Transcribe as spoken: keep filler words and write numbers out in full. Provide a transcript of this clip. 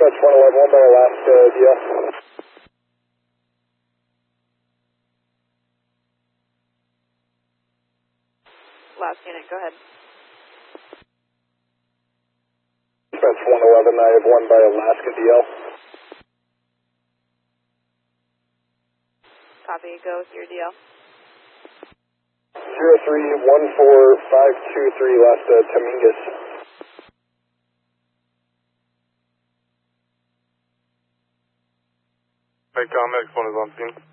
Dispatch one eleven, one by Alaska, D L. Last unit, go ahead. Dispatch one eleven, I have one by Alaska, D L. Copy, go with your D L. zero three one four five two three, last uh, Tamingas. Hey, Tom, X one is on scene.